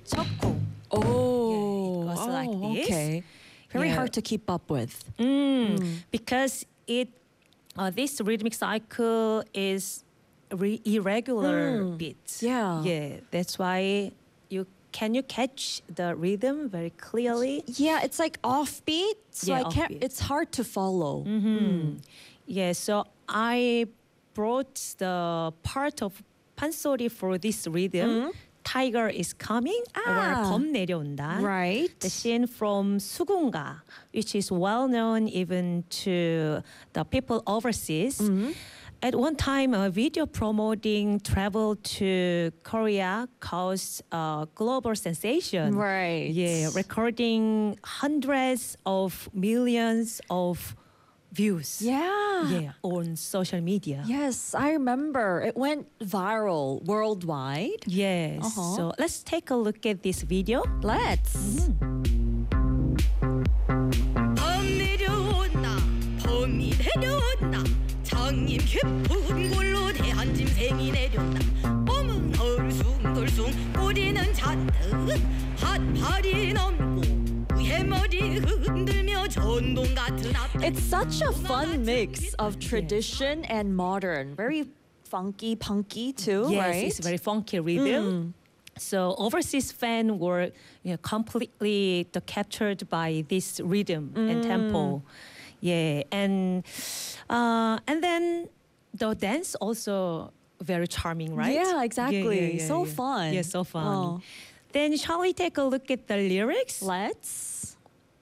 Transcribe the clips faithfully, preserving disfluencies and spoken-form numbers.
적고. Oh, Yeah, it goes like oh, this. okay. Very Yeah. hard to keep up with. Mm, Because it uh, this rhythmic cycle is re- irregular Mm, beats. yeah. Yeah, that's why you can you catch the rhythm very clearly. Yeah, it's like offbeat, so Yeah, I can't. offbeat. It's hard to follow. Yeah, so I brought the part of 판소리 for this rhythm. Tiger is coming or Ah. 범 내려온다. Right. The scene from 수군가, which is well known even to the people overseas. At one time, a video promoting travel to Korea caused a global sensation. Right. Yeah, recording hundreds of millions of views. Yeah. Yeah, on social media. Yes, I remember. It went viral worldwide. Yes. Uh-huh. So let's take a look at this video. Let's. 범 내려온다 범이 내려온다 장님 깊은 골로 대한짐승이 내려온다 범은 얼숭덜숭 꼬리는 잔뜩 핫팔이 넘고 해머리 흔들며 전동 같은 앞 It's such a fun mix of tradition and modern. Very funky, punky too, Yes, right? it's very funky rhythm. So overseas fans were you know, completely the, captured by this rhythm and tempo. Yeah, and uh, and then the dance also very charming, right? Yeah, exactly. So yeah. fun. Yeah, so fun. Oh. Then shall we take a look at the lyrics? Let's.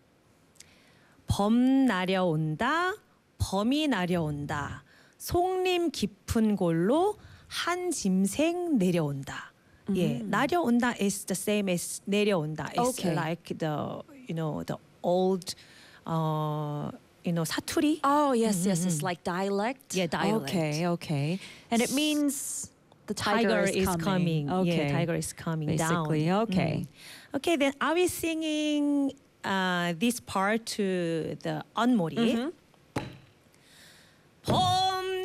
범 나려온다, 범이 나려온다. 송림 깊은 골로 한 짐승 내려온다. Yeah, 나려온다 is the same as 내려온다. It's Okay. like the you know the old uh, you know 사투리. Oh, yes, yes. It's like dialect. Yeah, dialect. Okay, okay. And it means the tiger, Tiger is coming. Okay. Yeah, tiger is coming Basically, down. okay. Mm. Okay, then are we singing uh, this part to the 언모리? 범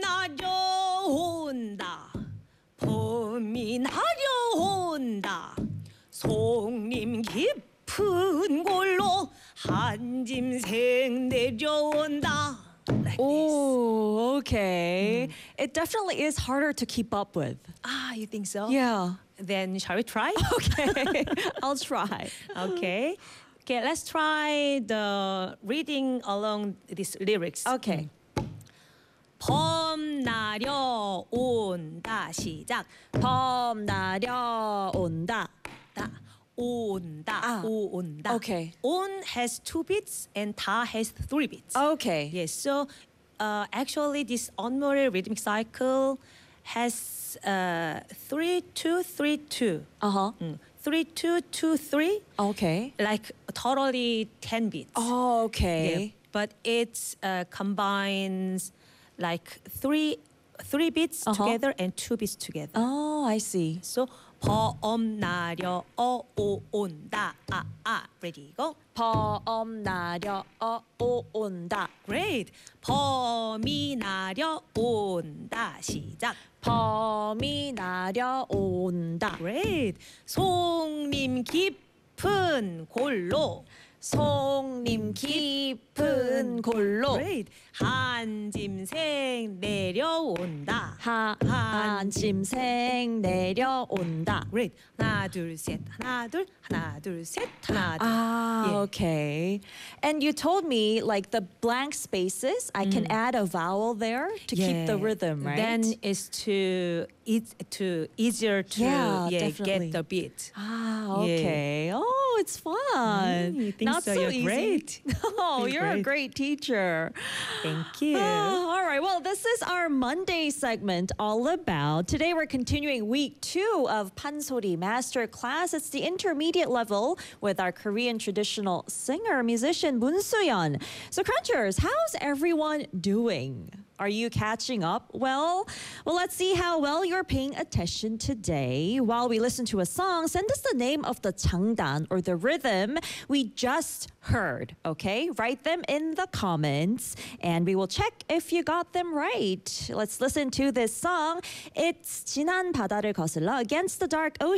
나려온다. 범이 나려온다. 송림 깊은 골로 한 짐승 내려온다. Like this. Oh, okay. It definitely is harder to keep up with. Ah, you think so? Yeah. Then shall we try? Okay. I'll try. Okay. Okay, let's try the reading along these lyrics. Okay. 범 나려온다 시작. 범 나려온다. 다 온다 Ah, 온다. okay. On has two beats and 다 has three beats. Okay. Yes. So uh, actually, this onmore rhythmic cycle has uh, three two three two. Uh-huh. Mm. Three two two three. Okay. Like totally ten beats. Oh, Yeah, okay. but it uh, combines like three three beats Uh-huh. together and two beats together. Oh, I see. So 범 나려 어오 온다 아아 ready go. 범 나려온다. Great. 범이 나려 온다 시작. 범이 나려온다. Great. 송림 깊은 골로. 송림 깊은 골로. Great. 한 짐승 내려온다. 한 짐승 내려온다. Great. 하나 둘 셋 하나 둘 하나 둘 셋 하나 둘. Ah, Yeah. okay. And you told me like the blank spaces, I can add a vowel there to keep the Yeah. rhythm, right? Then it's to it's to easier to Yeah, yeah, definitely. get the beat. Ah, Yeah. okay. Oh, it's fun. Mm, you think Not so? so You're easy. great. Oh, You're you're a great. great teacher. Thank you. Oh, all right. Well, this is our Monday segment all about. Today we're continuing week two of Pansori Master Class. It's the intermediate level with our Korean traditional singer, musician Moon Soo-yeon. So, Crunchers, how's everyone doing? Are you catching up well? Well, let's see how well you're paying attention today. While we listen to a song, send us the name of the 장단 or the rhythm we just heard, okay? Write them in the comments and we will check if you got them right. Let's listen to this song. It's 진한 바다를 거슬러 Against the Dark Ocean.